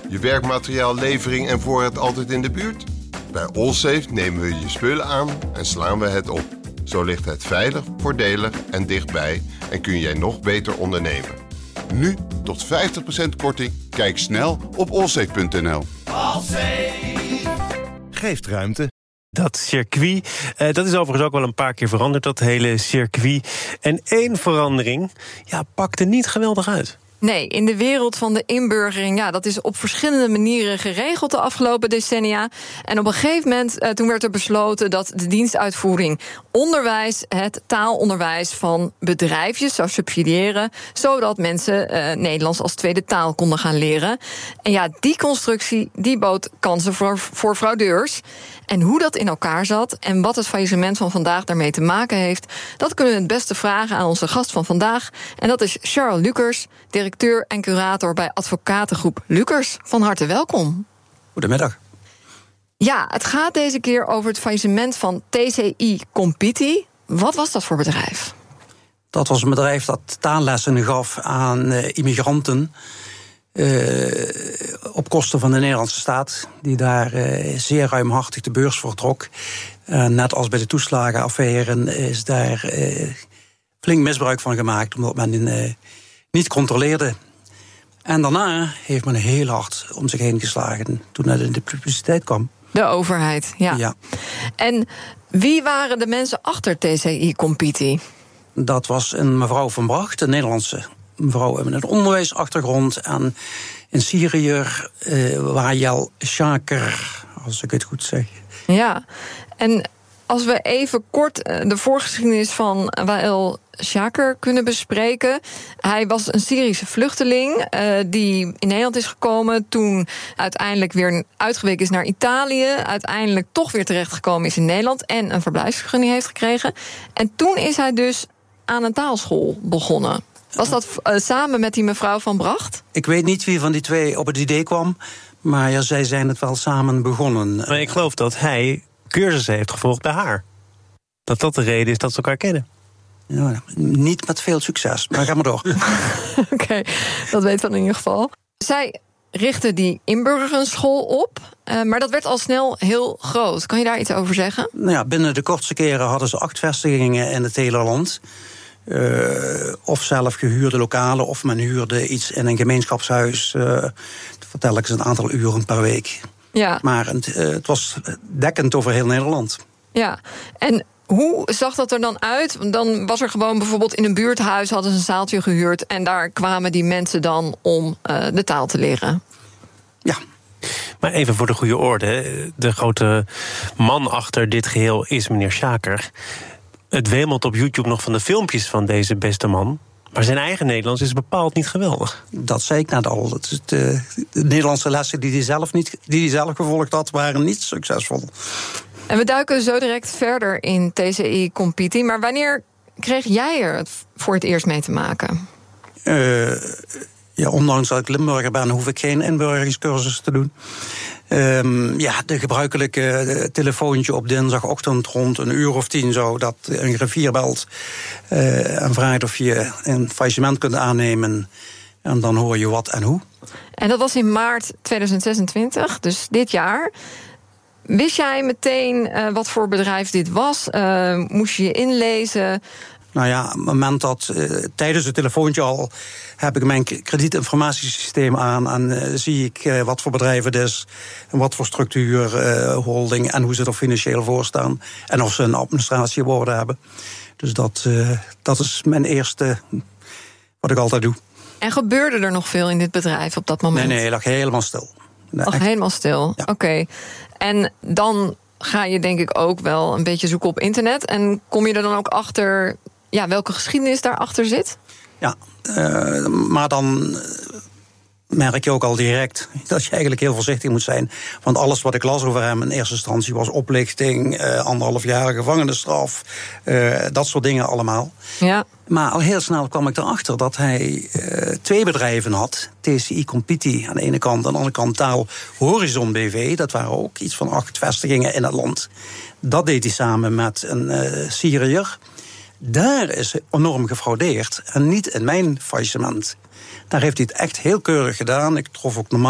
Je werkmateriaal, levering en voorraad altijd in de buurt? Bij Allsafe nemen we je spullen aan en slaan we het op. Zo ligt het veilig, voordelig en dichtbij en kun jij nog beter ondernemen. Nu tot 50% korting. Kijk snel op allsafe.nl. Allsafe geeft ruimte. Dat circuit, dat is overigens ook wel een paar keer veranderd, dat hele circuit. En één verandering pakte niet geweldig uit. Nee, in de wereld van de inburgering, dat is op verschillende manieren geregeld de afgelopen decennia. En op een gegeven moment, toen werd er besloten dat de dienstuitvoering onderwijs, het taalonderwijs van bedrijfjes zou subsidiëren, zodat mensen Nederlands als tweede taal konden gaan leren. En die constructie, die bood kansen voor fraudeurs. En hoe dat in elkaar zat en wat het faillissement van vandaag daarmee te maken heeft, dat kunnen we het beste vragen aan onze gast van vandaag. En dat is Charles Lukers, directeur en curator bij advocatengroep Lukers. Van harte welkom. Goedemiddag. Ja, het gaat deze keer over het faillissement van TCI Compiti. Wat was dat voor bedrijf? Dat was een bedrijf dat taallessen gaf aan immigranten op kosten van de Nederlandse staat, die daar zeer ruimhartig de beurs voor trok. Net als bij de toeslagenaffaire is daar flink misbruik van gemaakt, omdat men niet controleerde. En daarna heeft men heel hard om zich heen geslagen toen het in de publiciteit kwam. De overheid, ja. En wie waren de mensen achter TCI Compiti? Dat was een mevrouw van Bracht, een Nederlandse mevrouw met een onderwijsachtergrond. En in Syrië, Wael Shaker, als ik het goed zeg. Ja, en als we even kort de voorgeschiedenis van Wael Shaker kunnen bespreken. Hij was een Syrische vluchteling die in Nederland is gekomen, toen uiteindelijk weer uitgeweken is naar Italië, uiteindelijk toch weer terechtgekomen is in Nederland en een verblijfsvergunning heeft gekregen. En toen is hij dus aan een taalschool begonnen. Was dat samen met die mevrouw van Bracht? Ik weet niet wie van die twee op het idee kwam, maar zij zijn het wel samen begonnen. Maar ik geloof dat hij cursussen heeft gevolgd bij haar. Dat de reden is dat ze elkaar kennen. Ja, niet met veel succes, maar ga maar door. Oké, dat weten we in ieder geval. Zij richtte die inburgerenschool op, maar dat werd al snel heel groot. Kan je daar iets over zeggen? Binnen de kortste keren hadden ze 8 vestigingen in het hele land. Of zelf gehuurde lokalen, of men huurde iets in een gemeenschapshuis. Telkens een aantal uren per week. Ja. Maar het was dekkend over heel Nederland. Ja, en hoe zag dat er dan uit? Dan was er gewoon bijvoorbeeld in een buurthuis, hadden ze een zaaltje gehuurd en daar kwamen die mensen dan om de taal te leren. Ja. Maar even voor de goede orde, de grote man achter dit geheel is meneer Shaker. Het wemelt op YouTube nog van de filmpjes van deze beste man. Maar zijn eigen Nederlands is bepaald niet geweldig. Dat zei ik net al. De Nederlandse lessen die hij zelf gevolgd had, waren niet succesvol. En we duiken zo direct verder in TCI Compiti. Maar wanneer kreeg jij er voor het eerst mee te maken? Ondanks dat ik Limburger ben, hoef ik geen inburgeringscursus te doen. De gebruikelijke telefoontje op dinsdagochtend rond 10:00 zo, dat een griffier belt en vraagt of je een faillissement kunt aannemen. En dan hoor je wat en hoe. En dat was in maart 2026, dus dit jaar. Wist jij meteen wat voor bedrijf dit was? Moest je je inlezen? Op het moment dat tijdens het telefoontje al heb ik mijn kredietinformatiesysteem aan en zie ik wat voor bedrijf het is en wat voor structuur, holding en hoe ze er financieel voor staan en of ze een administratiewoorden hebben. Dus dat is mijn eerste wat ik altijd doe. En gebeurde er nog veel in dit bedrijf op dat moment? Nee, lag helemaal stil. Helemaal stil, ja. Oké. En dan ga je denk ik ook wel een beetje zoeken op internet. En kom je er dan ook achter welke geschiedenis daarachter zit? Ja, maar dan merk je ook al direct dat je eigenlijk heel voorzichtig moet zijn. Want alles wat ik las over hem in eerste instantie was oplichting, 1,5 jaar gevangenisstraf, dat soort dingen allemaal. Ja. Maar al heel snel kwam ik erachter dat hij 2 bedrijven had. TCI Compiti aan de ene kant, aan de andere kant Taal Horizon BV. Dat waren ook iets van 8 vestigingen in het land. Dat deed hij samen met een Syriër. Daar is enorm gefraudeerd en niet in mijn faillissement. Daar heeft hij het echt heel keurig gedaan. Ik trof ook normaal